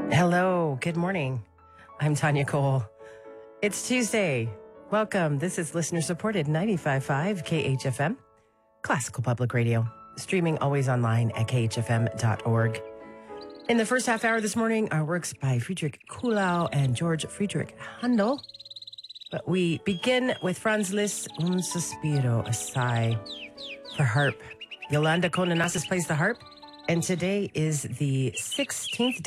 Hello, good morning. I'm Tanya Cole. It's Tuesday. Welcome. This is listener supported 95.5 KHFM, classical public radio, streaming always online at khfm.org. In the first half hour this morning, our works by Friedrich Kuhlau and George Friedrich Handel. But we begin with Franz Liszt's Un Sospiro, a sigh, for harp. Yolanda Kononasis plays the harp, and today is the 16th